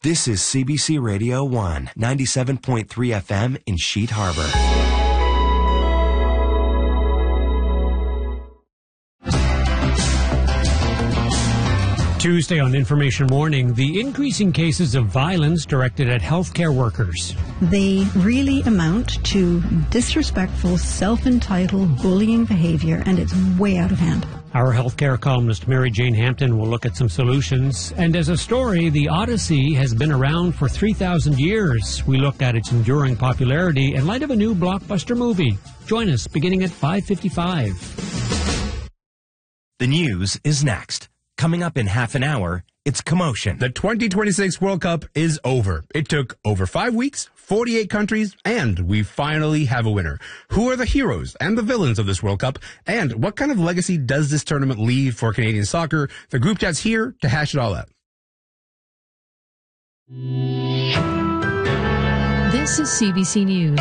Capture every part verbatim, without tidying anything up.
This is C B C Radio one, ninety-seven point three F M in Sheet Harbor. Tuesday on Information Morning, the increasing cases of violence directed at healthcare workers. They really amount to disrespectful, self-entitled, bullying behavior, and it's way out of hand. Our healthcare columnist Mary Jane Hampton will look at some solutions. And as a story, the Odyssey has been around for three thousand years. We look at its enduring popularity in light of a new blockbuster movie. Join us beginning at five fifty-five. The news is next. Coming up in half an hour, it's commotion. The twenty twenty-six World Cup is over. It took over five weeks, forty-eight countries, and we finally have a winner. Who are the heroes and the villains of this World Cup? And what kind of legacy does this tournament leave for Canadian soccer? The group chat's here to hash it all out. This is C B C News.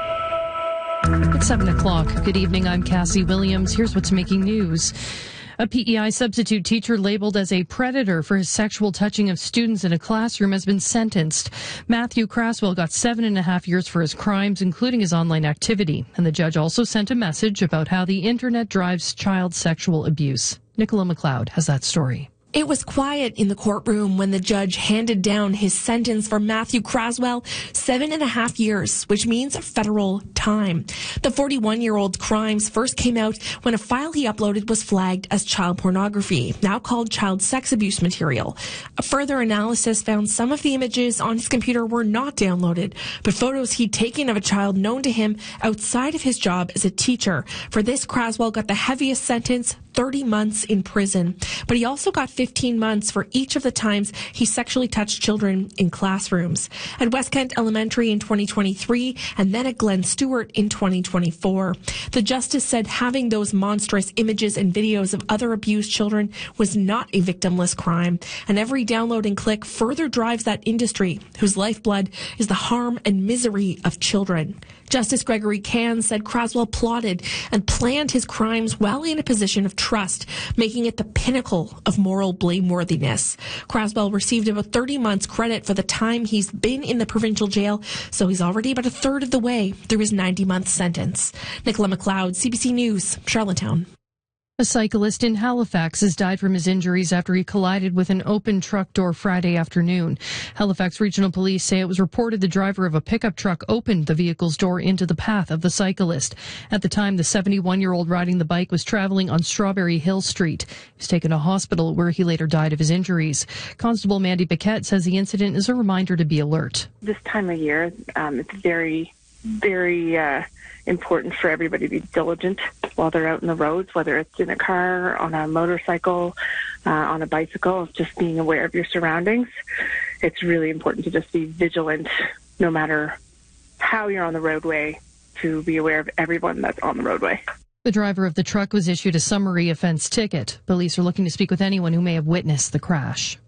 It's seven o'clock. Good evening. I'm Cassie Williams. Here's what's making news. A P E I substitute teacher labeled as a predator for his sexual touching of students in a classroom has been sentenced. Matthew Craswell got seven and a half years for his crimes, including his online activity. And the judge also sent a message about how the internet drives child sexual abuse. Nicola McLeod has that story. It was quiet in the courtroom when the judge handed down his sentence for Matthew Craswell, seven and a half years, which means federal time. The forty-one-year-old's crimes first came out when a file he uploaded was flagged as child pornography, now called child sex abuse material. A further analysis found some of the images on his computer were not downloaded, but photos he'd taken of a child known to him outside of his job as a teacher. For this, Craswell got the heaviest sentence, thirty months in prison. But he also got fifteen months for each of the times he sexually touched children in classrooms. At West Kent Elementary in twenty twenty-three and then at Glen Stewart in twenty twenty-four. The justice said having those monstrous images and videos of other abused children was not a victimless crime. And every download and click further drives that industry, whose lifeblood is the harm and misery of children. Justice Gregory Can said Craswell plotted and planned his crimes while in a position of trust, making it the pinnacle of moral blameworthiness. Craswell received about thirty months credit for the time he's been in the provincial jail, so he's already about a third of the way through his ninety-month sentence. Nicola McLeod, C B C News, Charlottetown. A cyclist in Halifax has died from his injuries after he collided with an open truck door Friday afternoon. Halifax Regional Police say it was reported the driver of a pickup truck opened the vehicle's door into the path of the cyclist. At the time, the seventy-one-year-old riding the bike was traveling on Strawberry Hill Street. He was taken to hospital where he later died of his injuries. Constable Mandy Paquette says the incident is a reminder to be alert. This time of year, um, it's very, very uh, important for everybody to be diligent while they're out in the roads, whether it's in a car, on a motorcycle, uh, on a bicycle, just being aware of your surroundings. It's really important to just be vigilant no matter how you're on the roadway, to be aware of everyone that's on the roadway. The driver of the truck was issued a summary offense ticket. Police are looking to speak with anyone who may have witnessed the crash.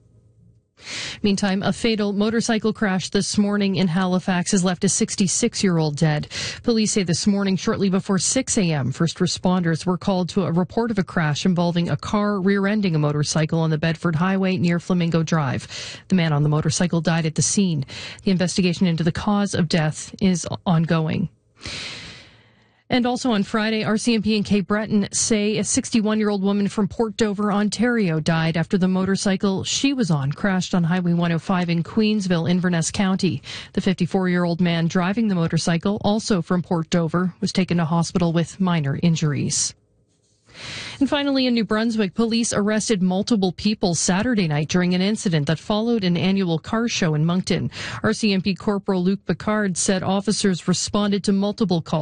Meantime, a fatal motorcycle crash this morning in Halifax has left a sixty-six-year-old dead. Police say this morning, shortly before six a.m., first responders were called to a report of a crash involving a car rear-ending a motorcycle on the Bedford Highway near Flamingo Drive. The man on the motorcycle died at the scene. The investigation into the cause of death is ongoing. And also on Friday, R C M P and Cape Breton say a sixty-one-year-old woman from Port Dover, Ontario, died after the motorcycle she was on crashed on Highway one oh five in Queensville, Inverness County. The fifty-four-year-old man driving the motorcycle, also from Port Dover, was taken to hospital with minor injuries. And finally, in New Brunswick, police arrested multiple people Saturday night during an incident that followed an annual car show in Moncton. R C M P Corporal Luc Picard said officers responded to multiple calls